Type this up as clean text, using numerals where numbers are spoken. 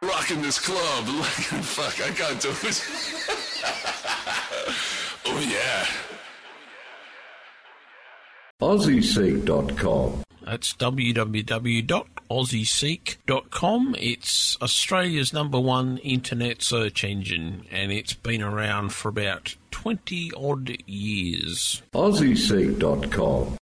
rocking this club. Fuck, I can't do it. Oh, yeah. AussieSeek.com. That's www.aussieseek.com. It's Australia's #1 internet search engine, and it's been around for about 20-odd years. AussieSeek.com.